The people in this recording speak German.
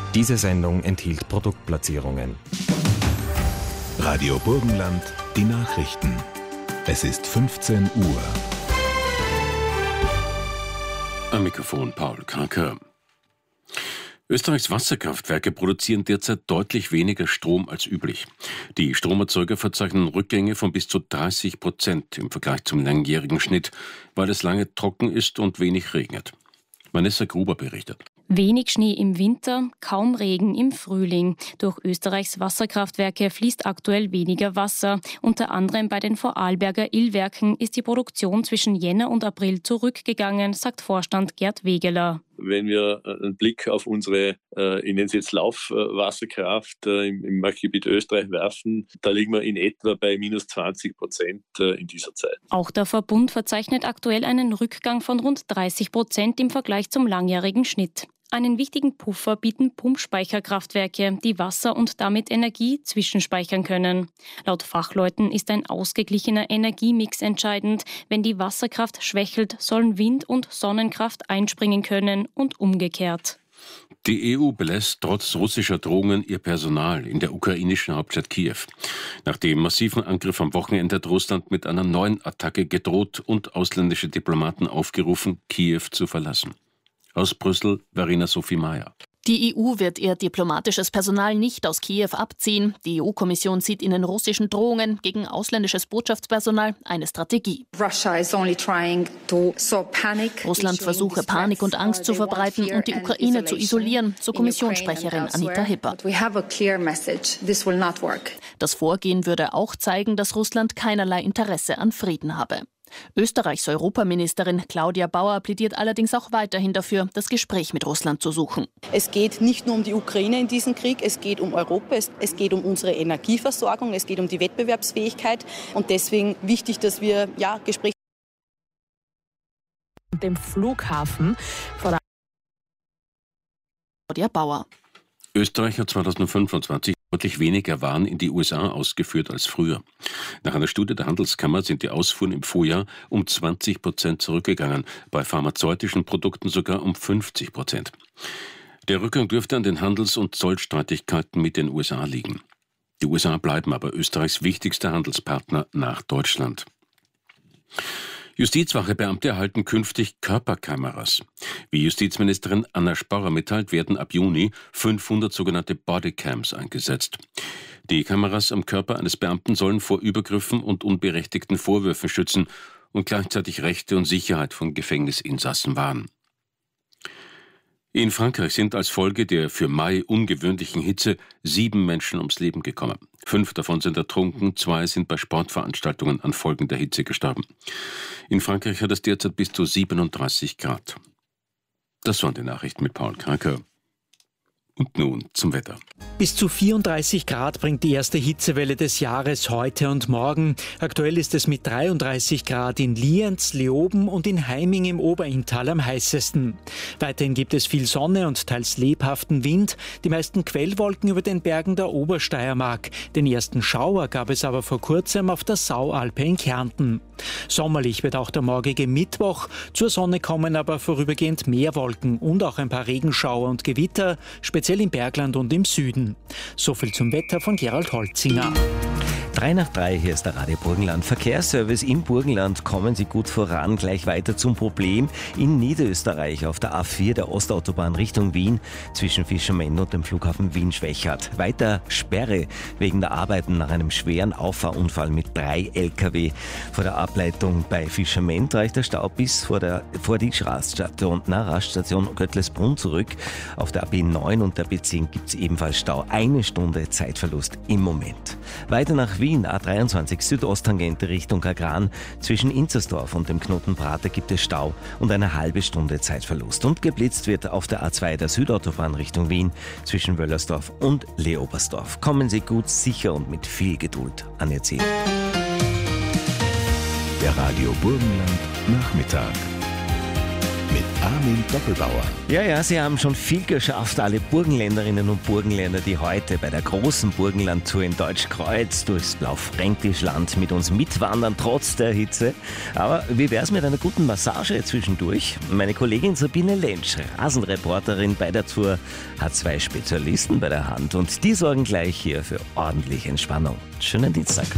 Diese Sendung enthielt Produktplatzierungen. Radio Burgenland, die Nachrichten. Es ist 15 Uhr. Am Mikrofon Paul Kranker. Österreichs Wasserkraftwerke produzieren derzeit deutlich weniger Strom als üblich. Die Stromerzeuger verzeichnen Rückgänge von bis zu 30% im Vergleich zum langjährigen Schnitt, weil es lange trocken ist und wenig regnet. Vanessa Gruber berichtet. Wenig Schnee im Winter, kaum Regen im Frühling. Durch Österreichs Wasserkraftwerke fließt aktuell weniger Wasser. Unter anderem bei den Vorarlberger Illwerken ist die Produktion zwischen Jänner und April zurückgegangen, sagt Vorstand Gerd Wegeler. Wenn wir einen Blick auf unsere, ich nenne es jetzt Laufwasserkraft im Marktgebiet Österreich werfen, da liegen wir in etwa bei minus 20% in dieser Zeit. Auch der Verbund verzeichnet aktuell einen Rückgang von rund 30% im Vergleich zum langjährigen Schnitt. Einen wichtigen Puffer bieten Pumpspeicherkraftwerke, die Wasser und damit Energie zwischenspeichern können. Laut Fachleuten ist ein ausgeglichener Energiemix entscheidend. Wenn die Wasserkraft schwächelt, sollen Wind- und Sonnenkraft einspringen können und umgekehrt. Die EU belässt trotz russischer Drohungen ihr Personal in der ukrainischen Hauptstadt Kiew. Nach dem massiven Angriff am Wochenende hat Russland mit einer neuen Attacke gedroht und ausländische Diplomaten aufgerufen, Kiew zu verlassen. Aus Brüssel, Verena Sophie Mayer. Die EU wird ihr diplomatisches Personal nicht aus Kiew abziehen. Die EU-Kommission sieht in den russischen Drohungen gegen ausländisches Botschaftspersonal eine Strategie. Russland versuche Panik und Angst zu verbreiten und die Ukraine zu isolieren, so Kommissionssprecherin Anita Hipper. Das Vorgehen würde auch zeigen, dass Russland keinerlei Interesse an Frieden habe. Österreichs Europaministerin Claudia Bauer plädiert allerdings auch weiterhin dafür, das Gespräch mit Russland zu suchen. Es geht nicht nur um die Ukraine in diesem Krieg, es geht um Europa, es geht um unsere Energieversorgung, es geht um die Wettbewerbsfähigkeit und deswegen wichtig, dass wir Gespräche dem Flughafen vor der Claudia Bauer. Österreich hat 2025 deutlich weniger Waren in die USA ausgeführt als früher. Nach einer Studie der Handelskammer sind die Ausfuhren im Vorjahr um 20% zurückgegangen, bei pharmazeutischen Produkten sogar um 50%. Der Rückgang dürfte an den Handels- und Zollstreitigkeiten mit den USA liegen. Die USA bleiben aber Österreichs wichtigster Handelspartner nach Deutschland. Justizwachebeamte erhalten künftig Körperkameras. Wie Justizministerin Anna Sporrer mitteilt, werden ab Juni 500 sogenannte Bodycams eingesetzt. Die Kameras am Körper eines Beamten sollen vor Übergriffen und unberechtigten Vorwürfen schützen und gleichzeitig Rechte und Sicherheit von Gefängnisinsassen wahren. In Frankreich sind als Folge der für Mai ungewöhnlichen Hitze 7 Menschen ums Leben gekommen. 5 davon sind ertrunken, 2 sind bei Sportveranstaltungen an Folgen der Hitze gestorben. In Frankreich hat es derzeit bis zu 37 Grad. Das waren die Nachrichten mit Paul Kranker. Und nun zum Wetter. Bis zu 34 Grad bringt die erste Hitzewelle des Jahres heute und morgen. Aktuell ist es mit 33 Grad in Lienz, Leoben und in Heiming im Oberinntal am heißesten. Weiterhin gibt es viel Sonne und teils lebhaften Wind. Die meisten Quellwolken über den Bergen der Obersteiermark. Den ersten Schauer gab es aber vor kurzem auf der Saualpe in Kärnten. Sommerlich wird auch der morgige Mittwoch. Zur Sonne kommen aber vorübergehend mehr Wolken und auch ein paar Regenschauer und Gewitter, speziell im Bergland und im Süden. Soviel zum Wetter von Gerald Holzinger. 3 nach 3, hier ist der Radio Burgenland Verkehrsservice. Im Burgenland kommen Sie gut voran. Gleich weiter zum Problem in Niederösterreich auf der A4 der Ostautobahn Richtung Wien zwischen Fischermenn und dem Flughafen Wien-Schwechat. Weiter Sperre wegen der Arbeiten nach einem schweren Auffahrunfall mit 3 Lkw. Vor der Ableitung bei Fischermenn reicht der Stau bis vor die Raststation Göttlesbrunn zurück. Auf der AB9 und der B10 gibt es ebenfalls Stau. 1 Stunde Zeitverlust im Moment. Weiter nach Wien, A23 Südosttangente Richtung Agran. Zwischen Inzersdorf und dem Knoten Prater gibt es Stau und eine halbe Stunde Zeitverlust. Und geblitzt wird auf der A2 der Südautobahn Richtung Wien zwischen Wöllersdorf und Leobersdorf. Kommen Sie gut, sicher und mit viel Geduld an Ihr Ziel. Der Radio Burgenland Nachmittag mit Armin Doppelbauer. Ja, Sie haben schon viel geschafft, alle Burgenländerinnen und Burgenländer, die heute bei der großen Burgenlandtour in Deutschkreuz durchs Blaufränkischland mit uns mitwandern, trotz der Hitze. Aber wie wär's mit einer guten Massage zwischendurch? Meine Kollegin Sabine Lentsch, Rasenreporterin bei der Tour, hat 2 Spezialisten bei der Hand und die sorgen gleich hier für ordentliche Entspannung. Schönen Dienstag.